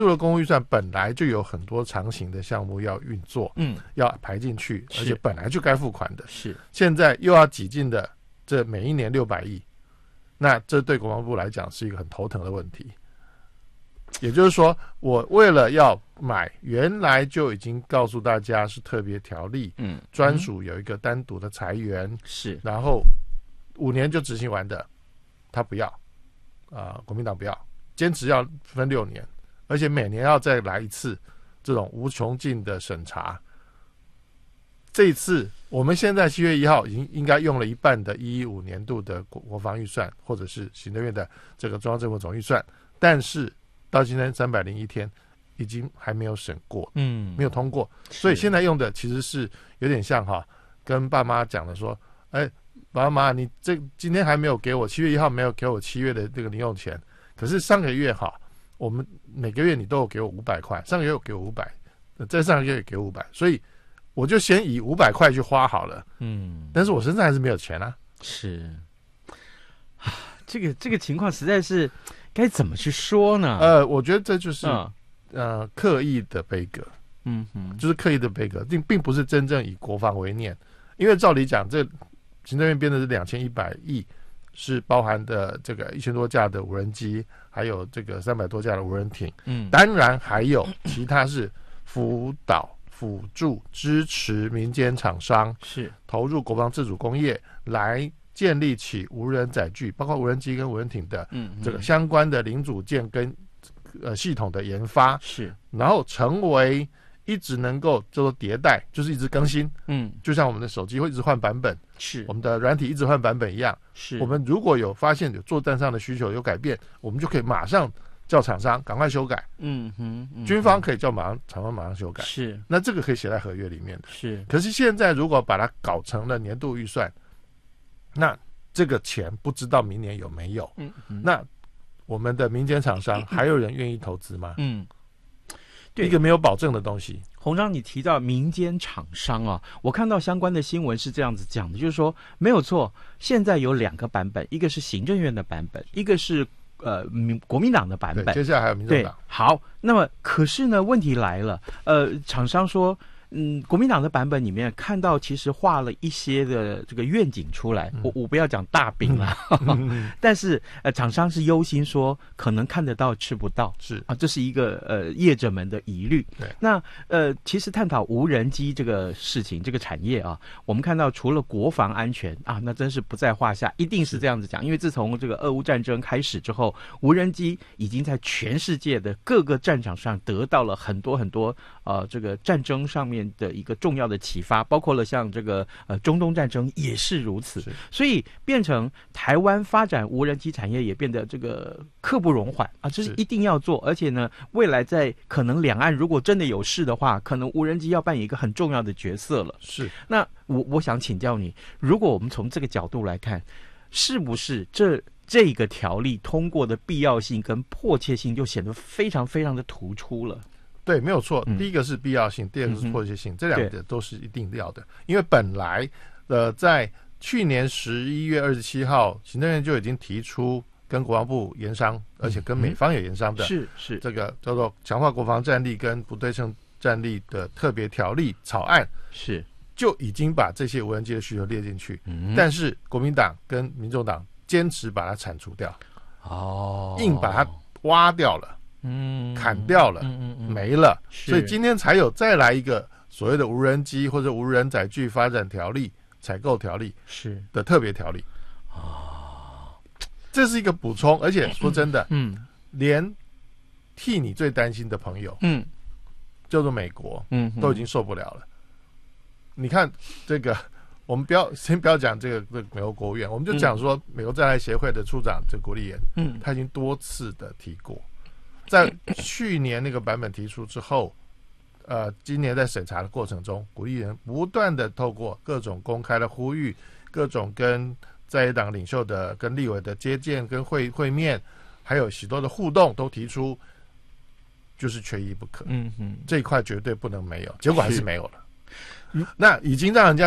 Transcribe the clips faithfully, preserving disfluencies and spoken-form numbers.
这个公共预算本来就有很多长型的项目要运作， 嗯， 要排进去，而且本来就该付款的， 是现在又要挤进的这每一年六百亿，那这对国防部来讲是一个很头疼的问题。也就是说，我为了要买原来就已经告诉大家是特别条例， 嗯， 专属有一个单独的裁员， 是， 然后五年就执行完的，他不要啊、呃，国民党不要，坚持要分六年，而且每年要再来一次这种无穷尽的审查。这一次我们现在七月一号已经应该用了一半的一一五年度的国防预算，或者是行政院的这个中央政府总预算，但是到今天三百零一天已经还没有审过， 嗯， 没有通过，所以现在用的其实是有点像哈，跟爸妈讲的说，哎，爸妈，你这今天还没有给我，七月一号没有给我七月的这个零用钱，可是上个月哈，我们每个月你都有给我五百块，上个月有给我五百，再上个月也给我五百，所以我就先以五百块去花好了， 嗯，但是我身上还是没有钱啊， 是，这个这个情况实在是。该怎么去说呢？ 呃，我觉得这就是、 嗯、 呃刻意的杯葛， 嗯哼， 就是刻意的杯葛，并并不是真正以国防为念，因为照理讲，这行政院编的是两千一百亿，是包含的这个一千多架的无人机，还有这个三百多架的无人艇， 嗯， 当然还有其他是辅导、辅助、支持民间厂商， 是投入国防自主工业来。建立起无人载具，包括无人机跟无人艇的这个相关的零组件跟呃系统的研发， 是， 然后成为一直能够叫做迭代，就是一直更新， 嗯， 就像我们的手机会一直换版本， 是我们的软体一直换版本一样， 是我们如果有发现有作战上的需求有改变，我们就可以马上叫厂商赶快修改， 嗯哼，嗯哼军方可以叫马上厂商马上修改， 是， 那这个可以写在合约里面的， 是， 可是现在如果把它搞成了年度预算。那这个钱不知道明年有没有？ 嗯， 那我们的民间厂商还有人愿意投资吗？ 嗯，对， 一个没有保证的东西。 洪章，你提到民间厂商啊，我看到相关的新闻是这样子讲的，就是说没有错，现在有两个版本，一个是行政院的版本，一个是呃民国民党的版本， 接下来还有民众党。 好，那么可是呢，问题来了，呃，厂商说。嗯，国民党的版本里面看到，其实画了一些的这个愿景出来。嗯、我我不要讲大饼了，嗯、但是呃，厂商是忧心说可能看得到吃不到， 是啊，这是一个呃业者们的疑虑。 对， 那呃，其实探讨无人机这个事情，这个产业啊，我们看到除了国防安全啊，那真是不在话下，一定是这样子讲。因为自从这个俄乌战争开始之后，无人机已经在全世界的各个战场上得到了很多很多呃这个战争上面的一个重要的启发，包括了像这个呃中东战争也是如此，所以变成台湾发展无人机产业也变得这个刻不容缓啊，这是一定要做，而且呢，未来在可能两岸如果真的有事的话，可能无人机要扮演一个很重要的角色了。 是， 那我我想请教你，如果我们从这个角度来看，是不是这这个条例通过的必要性跟迫切性就显得非常非常的突出了？ 对，没有错。 嗯、 第一个是必要性，第二个是迫切性， 嗯、 这两个都是一定要的。因为本来呃，在去年十一月二十七号，行政院就已经提出跟国防部研商，而且跟美方也研商的， 嗯、是是这个叫做强化国防战力跟不对称战力的特别条例草案， 是就已经把这些无人机的需求列进去。 嗯、 但是国民党跟民众党坚持把它铲除掉， 哦， 硬把它挖掉了。 嗯， 砍掉了， 嗯嗯嗯， 没了，所以今天才有再来一个所谓的无人机或者无人载具发展条例、采购条例是的特别条例。 哦， 这是一个补充，而且说真的， 嗯， 连替你最担心的朋友， 嗯， 叫做美国， 嗯， 都已经受不了了。你看这个，我们不要先不要讲这个这个美国国务院，我们就讲说美国在台协会的处长这古立言， 嗯， 他已经多次的提过。在去年那个版本提出之后，呃，今年在审查的过程中，古立言不断的透过各种公开的呼吁，各种跟在野党领袖的、跟立委的接见、跟会会面，还有许多的互动，都提出就是缺一不可。 嗯哼， 这一块绝对不能没有，结果还是没有了。那已经让人家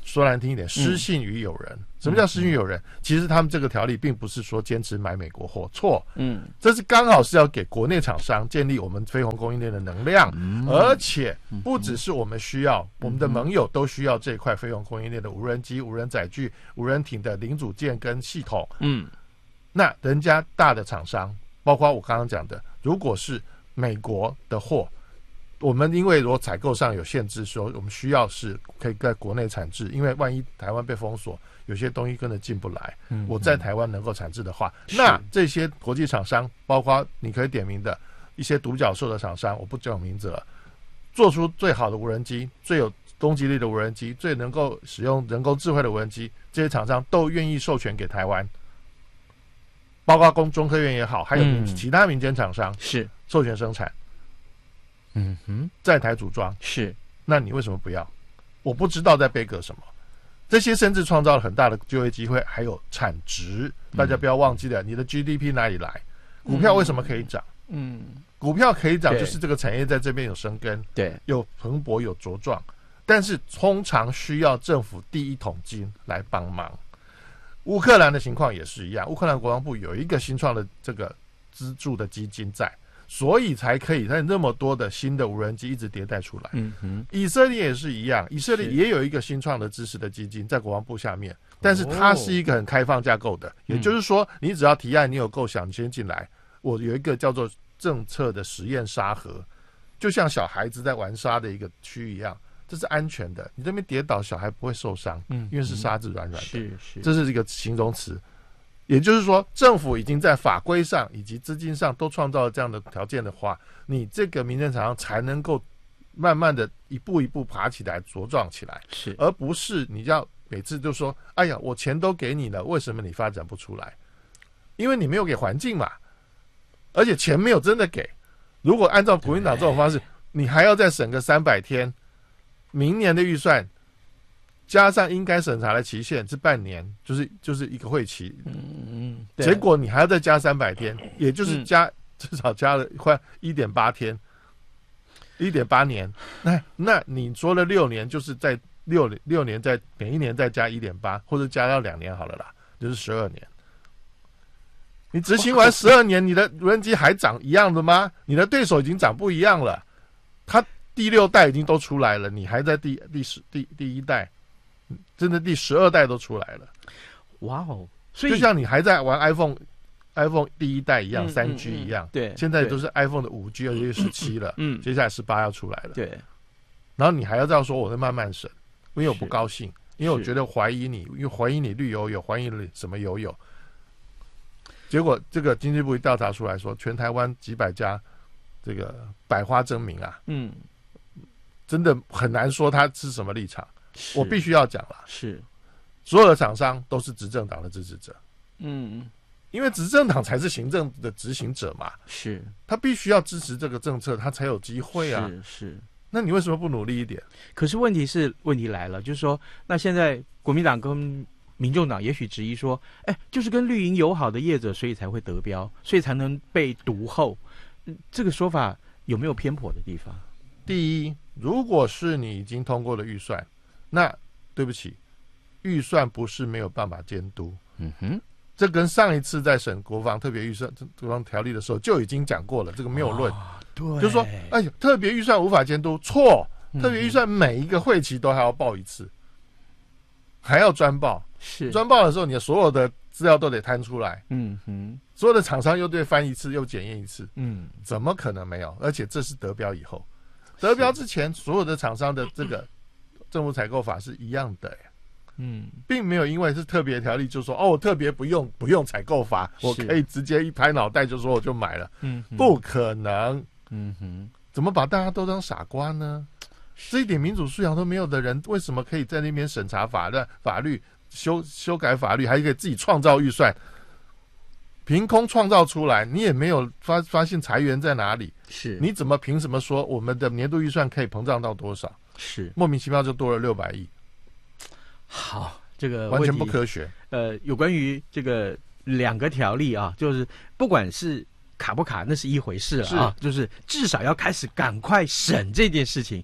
说难听一点，失信于友人。嗯、什么叫失信于友人？嗯、其实他们这个条例并不是说坚持买美国货，错。嗯，这是刚好是要给国内厂商建立我们飞鸿供应链的能量，嗯、而且不只是我们需要，嗯、我们的盟友都需要这一块飞鸿供应链的无人机、无人载具、无人艇的零组件跟系统。嗯，那人家大的厂商，包括我刚刚讲的，如果是美国的货。我们因为如果采购上有限制，说我们需要是可以在国内产制，因为万一台湾被封锁，有些东西根本进不来。嗯，我在台湾能够产制的话，嗯、那这些国际厂商，包括你可以点名的一些独角兽的厂商，我不讲名字了，做出最好的无人机、最有攻击力的无人机、最能够使用人工智慧的无人机，这些厂商都愿意授权给台湾，包括工中科院也好，还有其他民间厂商、嗯、是授权生产。嗯哼，在台组装是，那你为什么不要？我不知道在背个什么。这些甚至创造了很大的就业机会，还有产值。大家不要忘记了，你的 G D P 哪里来？股票为什么可以涨？嗯，股票可以涨，就是这个产业在这边有生根，对，有蓬勃有茁壮。但是通常需要政府第一桶金来帮忙。乌克兰的情况也是一样，乌克兰国防部有一个新创的这个资助的基金在。所以才可以在那么多的新的无人机一直迭代出来。嗯哼，以色列也是一样，以色列也有一个新创的支持的基金在国防部下面，但是它是一个很开放架构的，哦、也就是说，你只要提案，你有构想，你先进来。我有一个叫做政策的实验沙盒，就像小孩子在玩沙的一个区域一样，这是安全的，你这边跌倒，小孩不会受伤，嗯，因为是沙子软软的，是是，这是一个形容词。也就是说，政府已经在法规上以及资金上都创造了这样的条件的话，你这个民间厂商才能够慢慢的一步一步爬起来、茁壮起来，是，而不是你要每次就说：“哎呀，我钱都给你了，为什么你发展不出来？”因为你没有给环境嘛，而且钱没有真的给。如果按照国民党这种方式，你还要再审个三百天，明年的预算。加上应该审查的期限是半年，就是就是一个会期，嗯，结果你还要再加三百天，也就是加、嗯、至少加了快一点八天，一点八年。那那你说了六年，就是在六六年再每一年再加一点八，或者加到两年好了啦，就是十二年。你执行完十二年，你的无人机还长一样的吗？你的对手已经长不一样了，他第六代已经都出来了，你还在第第十第第一代。真的第十二代都出来了，哇哦！所以就像你还在玩 iPhone，iPhone 第一代一样，三、嗯、G 一样，对，现在都是 iPhone 的五 G， 而且十七了，嗯，接下来十八要出来了，对。然后你还要这样说，我会慢慢审，因为我不高兴，因为我觉得怀疑你，因为怀疑你绿油油，怀疑你什么油油。结果这个经济部一调查出来说，全台湾几百家这个百花争鸣啊，嗯，真的很难说他是什么立场。我必须要讲了，是所有的厂商都是执政党的支持者，嗯，因为执政党才是行政的执行者嘛，是他必须要支持这个政策，他才有机会啊，是是。那你为什么不努力一点？ 可是问题是，问题来了，就是说，那现在国民党跟民众党也许质疑说，哎，就是跟绿营友好的业者，所以才会得标，所以才能被独厚，这个说法有没有偏颇的地方？ 第一，如果是你已经通过了预算。那对不起，预算不是没有办法监督。嗯哼，这跟上一次在审国防特别预算国防条例的时候就已经讲过了，这个谬论。哦、对，就是说，哎呦，特别预算无法监督，错。特别预算每一个会期都还要报一次，还要专报。是专报的时候，你的所有的资料都得摊出来。嗯哼，所有的厂商又对翻一次，又检验一次。嗯，怎么可能没有？而且这是得标以后，得标之前，所有的厂商的这个。政府采购法是一样的呀，嗯，并没有因为是特别条例就说哦，我特别不用不用采购法，我可以直接一拍脑袋就说我就买了，嗯，不可能，嗯哼，怎么把大家都当傻瓜呢？这一点民主素养都没有的人，为什么可以在那边审查法的法律修修改法律，还可以自己创造预算，凭空创造出来？你也没有发发现财源在哪里？是，你怎么凭什么说我们的年度预算可以膨胀到多少？是莫名其妙就多了六百亿， 好，这个完全不科学。 呃，有关于这个两个条例啊，就是不管是卡不卡，那是一回事了啊，就是至少要开始赶快审这件事情。 对，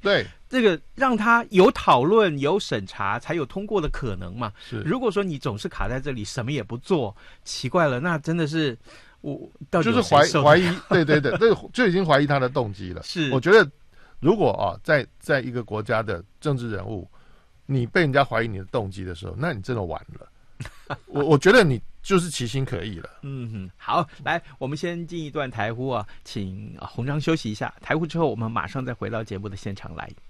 这个让他有讨论、有审查，才有通过的可能嘛。 是， 如果说你总是卡在这里，什么也不做，奇怪了，那真的是我到底就是怀怀疑，对对对，这就已经怀疑他的动机了。 是， 我觉得如果啊，在在一个国家的政治人物，你被人家怀疑你的动机的时候，那你真的完了。我我觉得你就是其心可疑了。 嗯哼，好，来，我们先进一段台呼啊，请洪章休息一下。台呼之后，我们马上再回到节目的现场来。